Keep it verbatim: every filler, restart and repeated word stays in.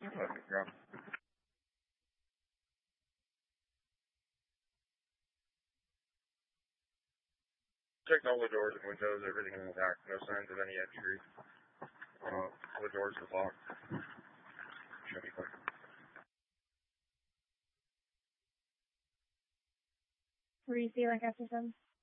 Oh, yeah. Checked all the doors and windows, everything is intact, no signs of any entry. Uh, the doors are locked. Should be clear. Were you feeling after some?